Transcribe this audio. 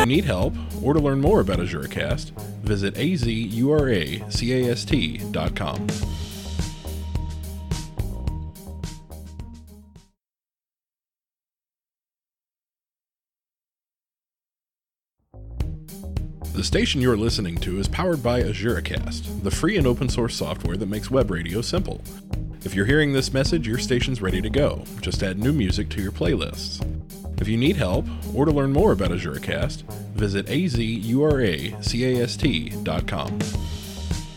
need help or to learn more about AzuraCast, visit azuracast.com. The station you're listening to is powered by AzuraCast, the free and open source software that makes web radio simple. If you're hearing this message, your station's ready to go. Just add new music to your playlists. If you need help or to learn more about AzuraCast, visit azuracast.com.